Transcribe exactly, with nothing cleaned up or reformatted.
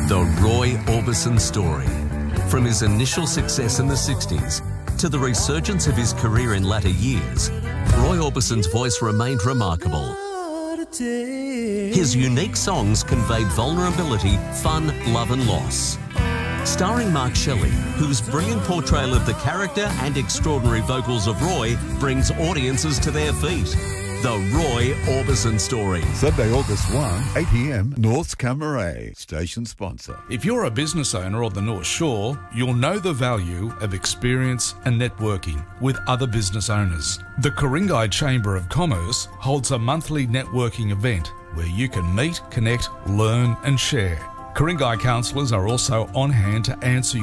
The Roy Orbison story. From his initial success in the sixties to the resurgence of his career in latter years, Roy Orbison's voice remained remarkable. His unique songs conveyed vulnerability, fun, love and loss. Starring Mark Shelley, whose brilliant portrayal of the character and extraordinary vocals of Roy brings audiences to their feet. The Roy Orbison story. Sunday, August first, eight p m, North's Camaret, station sponsor. If you're a business owner on the North Shore, you'll know the value of experience and networking with other business owners. The Ku-ring-gai Chamber of Commerce holds a monthly networking event where you can meet, connect, learn and share. Ku-ring-gai counsellors are also on hand to answer